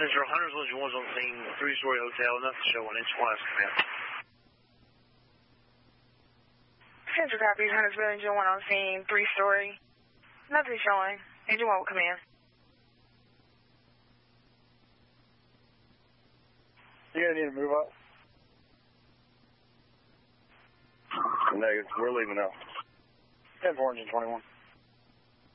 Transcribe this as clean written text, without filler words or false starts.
Central, Hunters Village 1's on scene, 3-story hotel, nothing showing, Enchilada, command. Central copies, Hunters Village 1 on scene, 3-story, nothing showing, Engine 1 will command. You gonna need to move up? Negative, we're leaving now. 10-4, Engine 21.